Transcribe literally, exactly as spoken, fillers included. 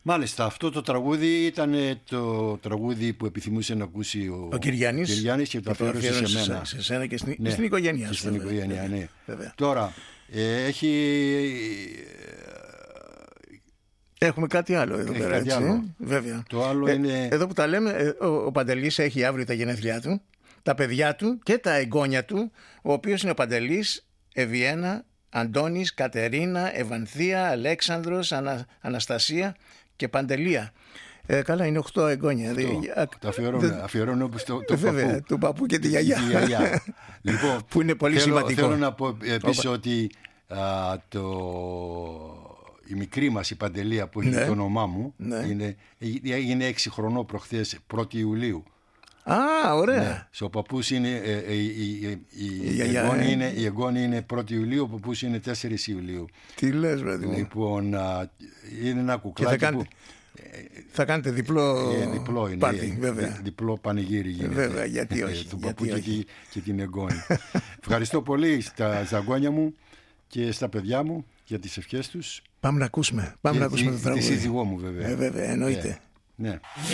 Μάλιστα, αυτό το τραγούδι ήταν το τραγούδι που επιθυμούσε να ακούσει ο, ο Κυριάννης, Κυριάννης και το αφιέρωσε σε μένα. Σε σένα και στην, ναι, στην οικογένεια. Και στην βέβαια, οικογένεια, βέβαια, ναι. Βέβαια. Τώρα, ε, έχει... Έχουμε κάτι άλλο εδώ έχει πέρα, κάτι έτσι. Άλλο. Βέβαια. Το άλλο ε, είναι... Εδώ που τα λέμε, ο, ο Παντελής έχει αύριο τα γενέθλιά του, τα παιδιά του και τα εγγόνια του, ο οποίος είναι ο Παντελής, Εβιένα, Αντώνης, Κατερίνα, Ευανθία, Αλέξανδρος, Ανα, Αναστασία και Παντελία. Ε, καλά, είναι οκτώ εγγόνια. Τα αφιερώνω, αφιερώνω όπως το, το βέβαια, παππού. του παππού και τη γιαγιά. Τη γιαγιά. Λοιπόν, που είναι πολύ θέλω, σημαντικό. Θέλω να πω επίσης ότι α, το, η μικρή μας η Παντελία που έχει ναι. το όνομά μου ναι. είναι, είναι έξι χρονών προχθές πρώτη Ιουλίου. Α, ωραία. Ναι. Ο παππούς είναι, ε, ε, η, η, η, η, γιαγιά, εγγόνη ε. είναι, η εγγόνη είναι πρώτη Ιουλίου, ο παππούς είναι τέσσερις Ιουλίου. Τι λες, παιδί μου. Λοιπόν, α, είναι ένα κουκλάκι θα κάνετε, που... Θα κάνετε διπλό, ε, διπλό είναι, πάρτι, ε, βέβαια. διπλό πανηγύρι γίνεται. Βέβαια, γιατί όχι. Του γιατί παππού όχι. και, και την εγγόνη. Ευχαριστώ πολύ στα ζαγόνια μου και στα παιδιά μου για τις ευχές τους. Πάμε να ακούσουμε, Πάμε και να ακούσουμε τη, το τραγούδι. τη σύζυγό μου βέβαια. Ε, βέβαια, εννοείται. Ναι. ναι.